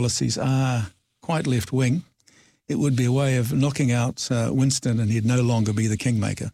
policies are quite left-wing, it would be a way of knocking out Winston and he'd no longer be the kingmaker.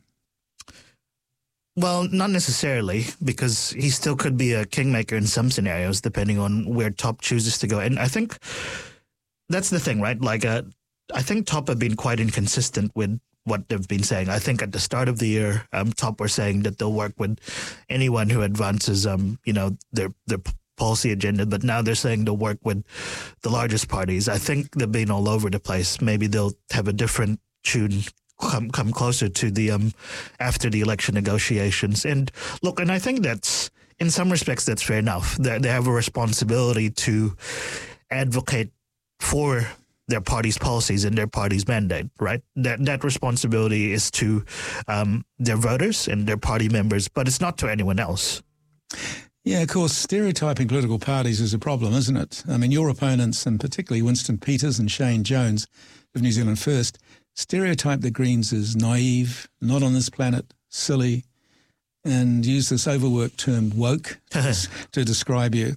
Well, not necessarily, because he still could be a kingmaker in some scenarios, depending on where Top chooses to go. And I think that's the thing, right? Like, I think Top have been quite inconsistent with what they've been saying. I think at the start of the year, Top were saying that they'll work with anyone who advances, their policy agenda. But now they're saying they'll work with the largest parties. I think they've been all over the place. Maybe they'll have a different tune come closer to the after the election negotiations. And look, and I think that's, in some respects, that's fair enough. They have a responsibility to advocate for their party's policies and their party's mandate, right? That responsibility is to their voters and their party members, but it's not to anyone else. Yeah, of course, stereotyping political parties is a problem, isn't it? I mean, your opponents, and particularly Winston Peters and Shane Jones of New Zealand First, stereotype the Greens as naive, not on this planet, silly, and use this overworked term woke to describe you,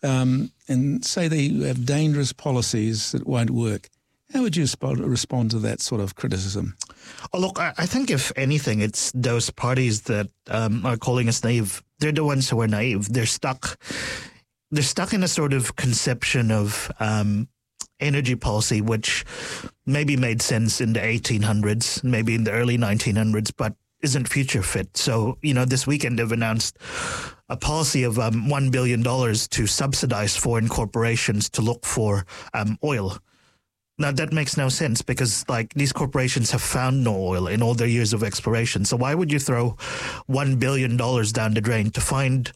and say they have dangerous policies that won't work. How would you respond to that sort of criticism? Oh, look, I think if anything, it's those parties that are calling us naive. They're the ones who are naive. They're stuck in a sort of conception of energy policy, which maybe made sense in the 1800s, maybe in the early 1900s, but isn't future fit. So, this weekend they've announced a policy of $1 billion to subsidize foreign corporations to look for oil. Now, that makes no sense because, these corporations have found no oil in all their years of exploration. So why would you throw $1 billion down the drain to find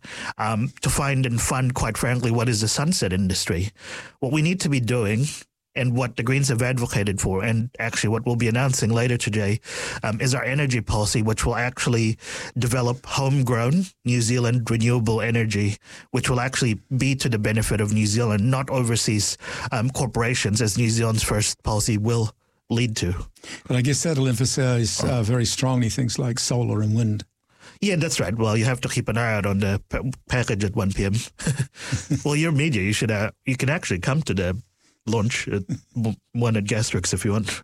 and fund, quite frankly, what is the sunset industry? What we need to be doing, and what the Greens have advocated for, and actually what we'll be announcing later today, is our energy policy, which will actually develop homegrown New Zealand renewable energy, which will actually be to the benefit of New Zealand, not overseas corporations, as New Zealand's first policy will lead to. But I guess that'll emphasise very strongly things like solar and wind. Yeah, that's right. Well, you have to keep an eye out on the package at 1 p.m. Well, your media, you can actually come to the launch at one at Gastrix if you want.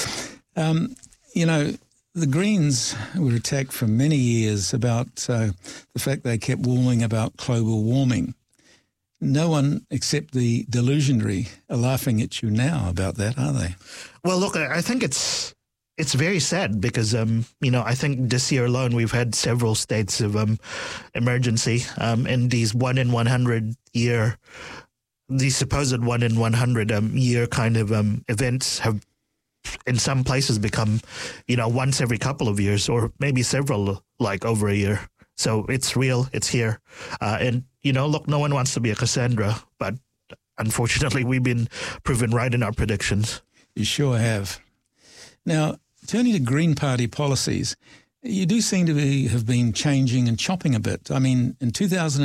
The Greens were attacked for many years about the fact they kept warning about global warming. No one except the delusionary are laughing at you now about that, are they? Well, look, I think it's very sad because, I think this year alone we've had several states of emergency, and these 1 in 100 year, these supposed 1 in 100 year kind of events have in some places become, once every couple of years or maybe several, over a year. So it's real, it's here. And, look, no one wants to be a Cassandra, but unfortunately we've been proven right in our predictions. You sure have. Now, turning to Green Party policies, you do seem to have been changing and chopping a bit. I mean, in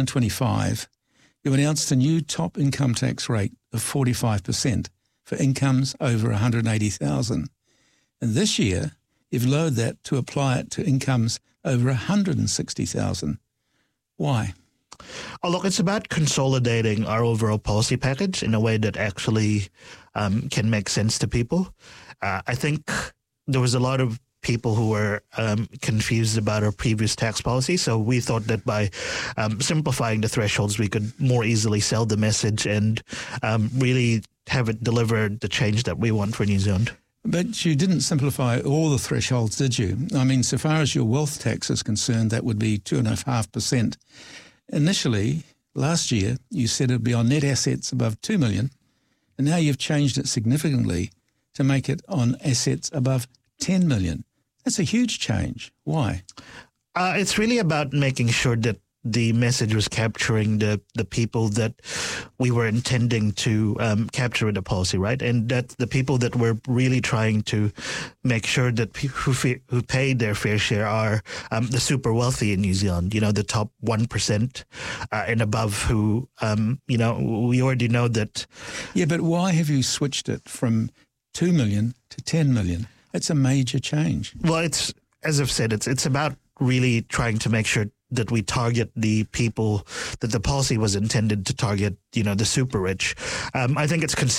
2025, you announced a new top income tax rate of 45% for incomes over $180,000. And this year, you've lowered that to apply it to incomes over $160,000. Why? Oh, look, it's about consolidating our overall policy package in a way that actually can make sense to people. I think there was a lot of people who were confused about our previous tax policy. So we thought that by simplifying the thresholds, we could more easily sell the message and really have it deliver the change that we want for New Zealand. But you didn't simplify all the thresholds, did you? I mean, so far as your wealth tax is concerned, that would be 2.5%. Initially, last year, you said it would be on net assets above $2 million, and now you've changed it significantly to make it on assets above $10 million. That's a huge change. Why? It's really about making sure that the message was capturing the people that we were intending to capture with the policy, right? And that the people that we're really trying to make sure that who paid their fair share are the super wealthy in New Zealand, the top 1% and above who, we already know that. Yeah, but why have you switched it from 2 million to 10 million? It's a major change. Well, it's, as I've said, it's about really trying to make sure that we target the people that the policy was intended to target, the super rich. I think it's